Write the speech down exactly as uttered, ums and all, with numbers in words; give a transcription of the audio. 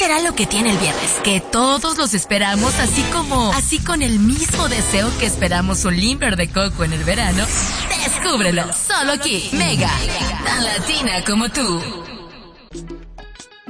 será lo que tiene el viernes? Que todos los esperamos, así como, así con el mismo deseo que esperamos un limber de coco en el verano. Descúbrelo, solo aquí, Mega, tan latina como tú.